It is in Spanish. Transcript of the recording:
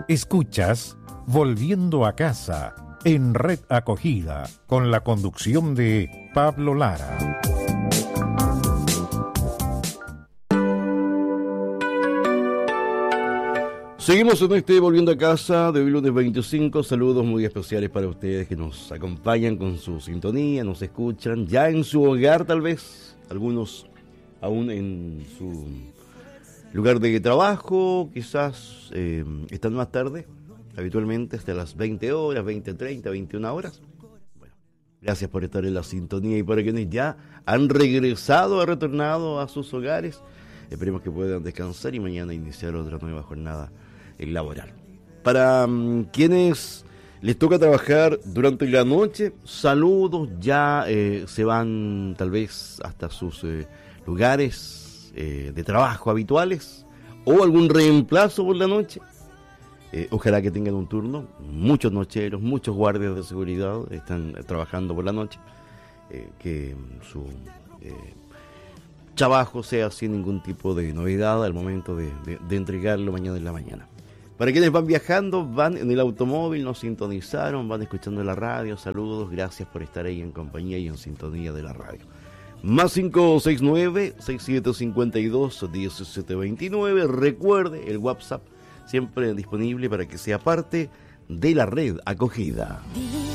Escuchas Volviendo a Casa en Red Acogida con la conducción de Pablo Lara. Seguimos en este Volviendo a Casa de hoy lunes 25. Saludos muy especiales para ustedes que nos acompañan con su sintonía, nos escuchan ya en su hogar tal vez, algunos aún en su lugar de trabajo, quizás están más tarde, habitualmente hasta las 20 horas, 20:30, 21 horas. Bueno, gracias por estar en la sintonía y para quienes ya han retornado a sus hogares, esperemos que puedan descansar y mañana iniciar otra nueva jornada laboral. Para quienes les toca trabajar durante la noche, saludos, ya se van tal vez hasta sus lugares de trabajo habituales o algún reemplazo por la noche. Ojalá que tengan un turno. Muchos nocheros, muchos guardias de seguridad están trabajando por la noche, que su trabajo sea sin ningún tipo de novedad al momento de entregarlo mañana en la mañana. Para quienes van viajando, van en el automóvil, nos sintonizaron, van escuchando la radio, saludos, gracias por estar ahí en compañía y en sintonía de la radio. Más 569-6752-1729, recuerde el WhatsApp siempre disponible para que sea parte de la Red Acogida.